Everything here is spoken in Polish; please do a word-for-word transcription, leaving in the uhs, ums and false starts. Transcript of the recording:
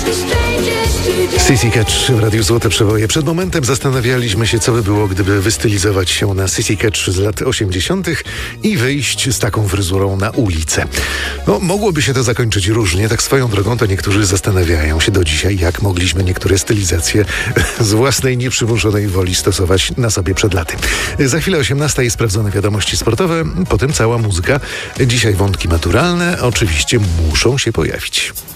Sissy Catch w Radiu Złote Przeboje. Przed momentem zastanawialiśmy się, co by było, gdyby wystylizować się na Sissy Catch z lat osiemdziesiątych i wyjść z taką fryzurą na ulicę. No, mogłoby się to zakończyć różnie. Tak swoją drogą to niektórzy zastanawiają się do dzisiaj, jak mogliśmy niektóre stylizacje z własnej nieprzymuszonej woli stosować na sobie przed laty. Za chwilę osiemnasta i sprawdzone wiadomości sportowe, potem cała muzyka. Dzisiaj wątki maturalne oczywiście muszą się pojawić.